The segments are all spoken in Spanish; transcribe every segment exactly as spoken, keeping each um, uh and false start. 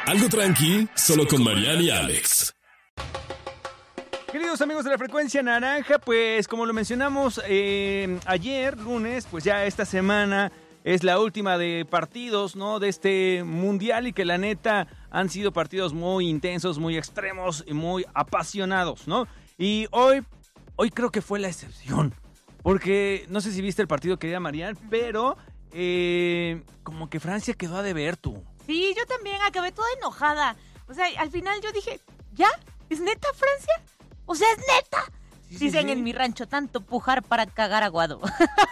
Algo tranqui, solo con Mariana y Alex. Queridos amigos de la Frecuencia Naranja, pues como lo mencionamos eh, ayer, lunes, pues ya esta semana es la última de partidos, ¿no? De este mundial y que la neta han sido partidos muy intensos, muy extremos y muy apasionados, ¿no? Y hoy, hoy creo que fue la excepción, porque no sé si viste el partido, querida Mariana, pero eh, como que Francia quedó a deber, tú. Sí, yo también acabé toda enojada. O sea, al final yo dije, ¿ya? ¿Es neta Francia? O sea, ¿es neta? Sí, sí, Dicen sí. En mi rancho, tanto pujar para cagar aguado.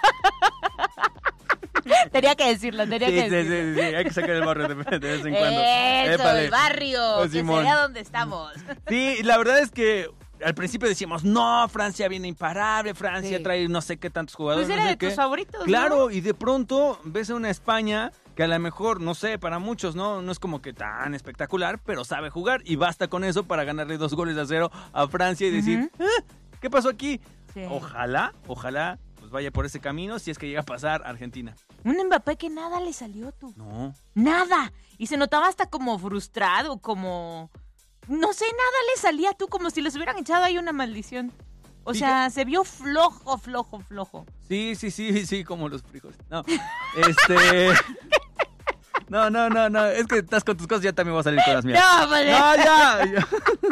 Tenía que decirlo, tenía sí, que sí, decirlo. Sí, sí, sí, hay que sacar el barrio de, de vez en cuando. Eso, Épale. El barrio, Oh, que Simón. sería donde estamos. Sí, la verdad es que al principio decíamos, no, Francia viene imparable, Francia sí. trae no sé qué tantos jugadores. Pues era no sé de qué. tus favoritos, Claro, ¿no? y de pronto ves a una España que a lo mejor, no sé, para muchos no no es como que tan espectacular, pero sabe jugar y basta con eso para ganarle dos goles a cero a Francia y decir, uh-huh. ¿Eh? ¿Qué pasó aquí? Sí. Ojalá, ojalá pues vaya por ese camino si es que llega a pasar Argentina. Un Mbappé que nada le salió, tú. No. Nada. Y se notaba hasta como frustrado, como... No sé, nada le salía, tú, como si les hubieran echado ahí una maldición. O sí, sea, que... se vio flojo, flojo, flojo. Sí, sí, sí, sí, como los frijoles. No, este... No, no, no, no, es que estás con tus cosas, ya también voy a salir con las mías. No, vale. No, ya. ya.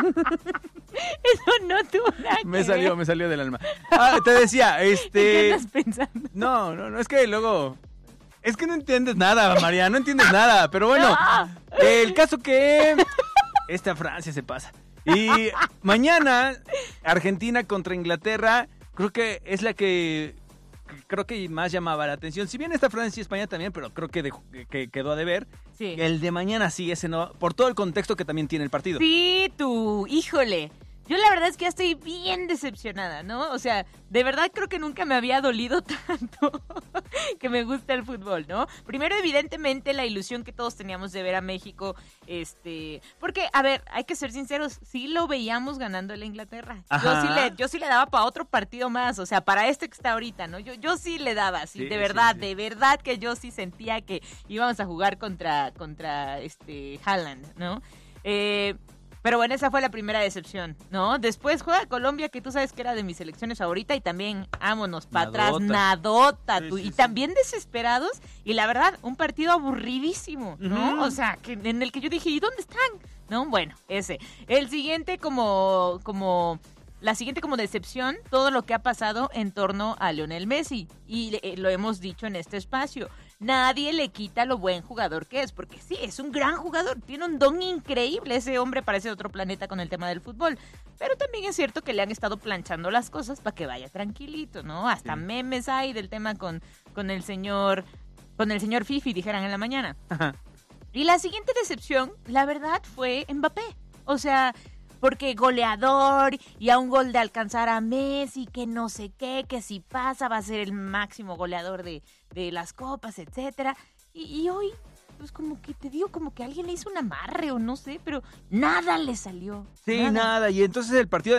Eso no tuvo nada que Me salió, ver. me salió del alma. Ah, te decía, este... ¿En qué estás pensando? No, no, no, es que luego... Es que no entiendes nada, María, no entiendes nada. Pero bueno, no. El caso que... Esta Francia se pasa. Y mañana, Argentina contra Inglaterra, creo que es la que... Creo que más llamaba la atención. Si bien está Francia y España también, pero creo que, de, que quedó a deber. Sí. El de mañana sí, ese no. Por todo el contexto que también tiene el partido. Sí, tú, híjole. Yo la verdad es que ya estoy bien decepcionada, ¿no? O sea, de verdad creo que nunca me había dolido tanto que me gusta el fútbol, ¿no? Primero, evidentemente, la ilusión que todos teníamos de ver a México, este... Porque, a ver, hay que ser sinceros, sí lo veíamos ganando la Inglaterra. Yo sí, le, yo sí le daba para otro partido más, o sea, para este que está ahorita, ¿no? Yo, yo sí le daba, sí, sí de verdad, sí, sí. de verdad que yo sí sentía que íbamos a jugar contra, contra este Haaland, ¿no? Eh... Pero bueno, esa fue la primera decepción, ¿no? Después juega Colombia, que tú sabes que era de mis selecciones favorita, y también, vámonos, para atrás, nadota, sí, tú, sí, y sí. también desesperados, y la verdad, un partido aburridísimo, ¿no? Uh-huh. O sea, que, en el que yo dije, ¿y dónde están? ¿No? Bueno, ese. El siguiente como, como, la siguiente como decepción, todo lo que ha pasado en torno a Lionel Messi, y eh, lo hemos dicho en este espacio. Nadie le quita lo buen jugador que es, porque sí, es un gran jugador, tiene un don increíble, ese hombre parece de otro planeta con el tema del fútbol, pero también es cierto que le han estado planchando las cosas para que vaya tranquilito, ¿no? Hasta sí. memes hay del tema con, con el señor, con el señor Fifi, dijeran en la mañana. Ajá. Y la siguiente decepción, la verdad, fue Mbappé, o sea... Porque goleador y a un gol de alcanzar a Messi, que no sé qué, que si pasa va a ser el máximo goleador de, de las copas, etcétera. Y, y hoy, pues como que te digo, como que alguien le hizo un amarre o no sé, pero nada le salió. Sí, nada. nada. Y entonces el partido